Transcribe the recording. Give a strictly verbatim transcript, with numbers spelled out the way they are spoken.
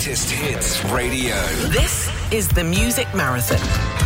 Greatest Hits Radio. This is the Music Marathon.